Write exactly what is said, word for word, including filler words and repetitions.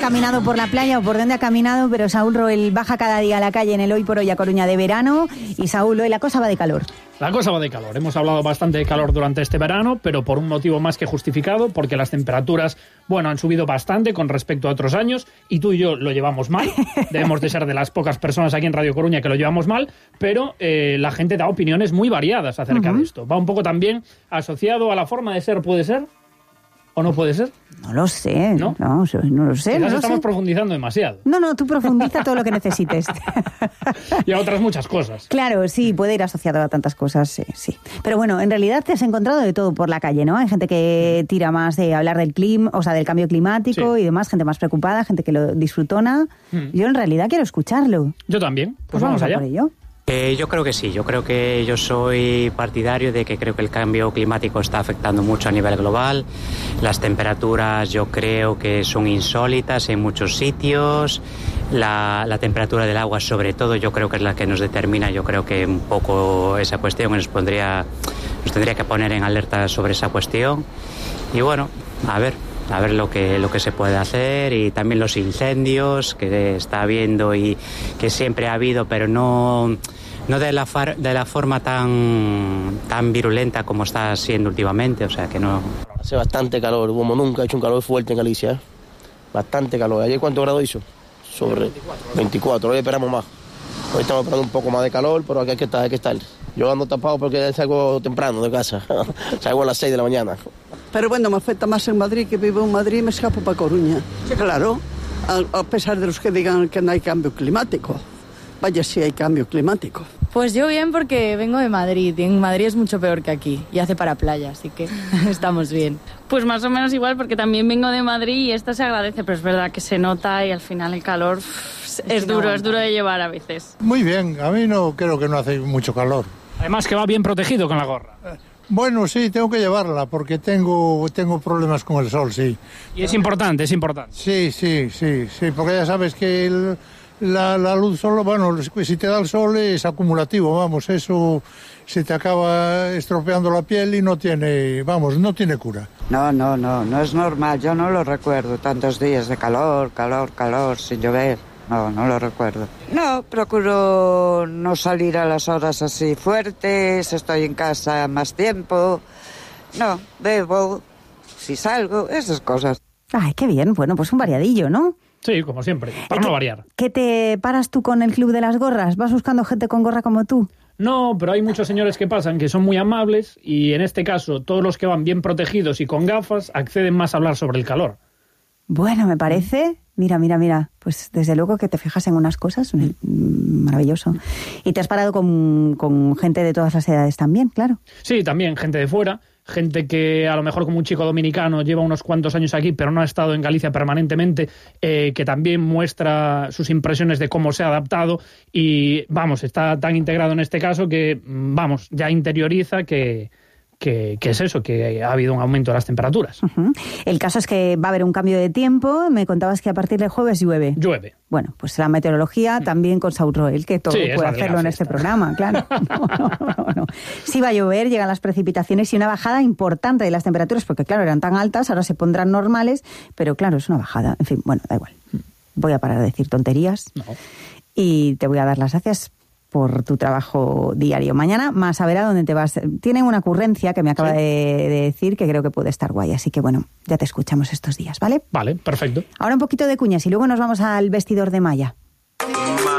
caminado por la playa o por dónde ha caminado, pero Saúl Roel baja cada día a la calle en el Hoy por Hoy a Coruña de verano. Y Saúl, hoy la cosa va de calor. La cosa va de calor. Hemos hablado bastante de calor durante este verano, pero por un motivo más que justificado, porque las temperaturas, bueno, han subido bastante con respecto a otros años, y tú y yo lo llevamos mal. Debemos de ser de las pocas personas aquí en Radio Coruña que lo llevamos mal, pero eh, la gente da opiniones muy variadas acerca uh-huh. de esto. Va un poco también asociado a la forma de ser, ¿puede ser? ¿O no puede ser? No lo sé. No, no, no lo sé. Quizás no lo estamos sé. profundizando demasiado. No, no, tú profundiza todo lo que necesites. Y a otras muchas cosas. Claro, sí, puede ir asociado a tantas cosas, sí, sí. Pero bueno, en realidad te has encontrado de todo por la calle, ¿no? Hay gente que tira más de hablar del clima, o sea, del cambio climático sí. y demás, gente más preocupada, gente que lo disfrutona. Mm. Yo en realidad quiero escucharlo. Yo también. Pues, pues vamos, vamos allá. A por ello. Eh, yo creo que sí, yo creo que yo soy partidario de que creo que el cambio climático está afectando mucho a nivel global. Las temperaturas yo creo que son insólitas en muchos sitios. La, la temperatura del agua sobre todo yo creo que es la que nos determina, yo creo que un poco esa cuestión nos pondría, nos tendría que poner en alerta sobre esa cuestión. Y bueno, a ver. a ver lo que lo que se puede hacer, y también los incendios que está habiendo y que siempre ha habido, pero no no de la far, de la forma tan tan virulenta como está siendo últimamente, o sea que no. Hace bastante calor, como nunca ha hecho un calor fuerte en Galicia, ¿eh? Bastante calor. ¿Ayer cuántos grados hizo? Sobre veinticuatro, hoy esperamos más. Hoy estamos esperando un poco más de calor, pero aquí hay que estar, hay que estar. Yo ando tapado porque salgo temprano de casa, salgo a las seis de la mañana. Pero bueno, me afecta más en Madrid, que vivo en Madrid y me escapo para Coruña. Sí, claro, a, a pesar de los que digan que no hay cambio climático. Vaya, sí hay cambio climático. Pues yo bien, porque vengo de Madrid, y en Madrid es mucho peor que aquí, y hace para playa, así que estamos bien. Pues más o menos igual, porque también vengo de Madrid y esto se agradece, pero es verdad que se nota y al final el calor uff, es, es duro, es duro de llevar a veces. Muy bien, a mí no creo que no hace mucho calor. Además que va bien protegido con la gorra. Bueno, sí, tengo que llevarla porque tengo tengo problemas con el sol, sí. Y es importante, es importante. Sí, sí, sí, sí, porque ya sabes que el, la, la luz solo, bueno, si te da el sol es acumulativo, vamos, eso se te acaba estropeando la piel y no tiene, vamos, no tiene cura. No, no, no, no es normal, yo no lo recuerdo, tantos días de calor, calor, calor, sin llover. No, no lo recuerdo. No, procuro no salir a las horas así fuertes, estoy en casa más tiempo. No, bebo, si salgo, esas cosas. Ay, qué bien, bueno, pues un variadillo, ¿no? Sí, como siempre, para no variar. ¿Qué te paras tú con el club de las gorras? ¿Vas buscando gente con gorra como tú? No, pero hay muchos señores que pasan que son muy amables y en este caso todos los que van bien protegidos y con gafas acceden más a hablar sobre el calor. Bueno, me parece... Mira, mira, mira, pues desde luego que te fijas en unas cosas, maravilloso. Y te has parado con, con gente de todas las edades también, claro. Sí, también gente de fuera, gente que a lo mejor como un chico dominicano lleva unos cuantos años aquí, pero no ha estado en Galicia permanentemente, eh, que también muestra sus impresiones de cómo se ha adaptado y, vamos, está tan integrado en este caso que, vamos, ya interioriza que... Que, que es eso, que ha habido un aumento de las temperaturas. Uh-huh. El caso es que va a haber un cambio de tiempo. Me contabas que a partir del jueves llueve. Llueve. Bueno, pues la meteorología también con Saúl Roel, que todo sí, puede hacerlo en este programa, claro. No, no, no, no. Sí va a llover, llegan las precipitaciones y una bajada importante de las temperaturas, porque claro, eran tan altas, ahora se pondrán normales, pero claro, es una bajada. En fin, bueno, da igual. Voy a parar de decir tonterías no. y te voy a dar las gracias por tu trabajo diario. Mañana más a ver a dónde te vas. Tienen una ocurrencia que me acaba ¿Sí? de, de decir que creo que puede estar guay, así que bueno, ya te escuchamos estos días, ¿vale? Vale, perfecto. Ahora un poquito de cuñas y luego nos vamos al vestidor de Maya.